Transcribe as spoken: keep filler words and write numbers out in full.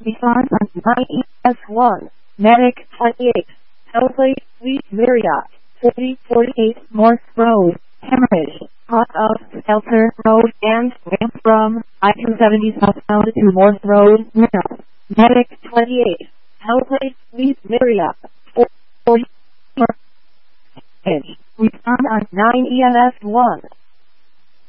Respond on nine E S one. Medic twenty-eight. Hellplate, Sweet Marriott. City forty-eight, Morse Road. Hemorrhage. Hot of Shelter Road and ramp from I two seventy southbound to Morse Road, North. Medic twenty-eight. Hellplate, Sweet Marriott. forty. Respond on nine E M S one.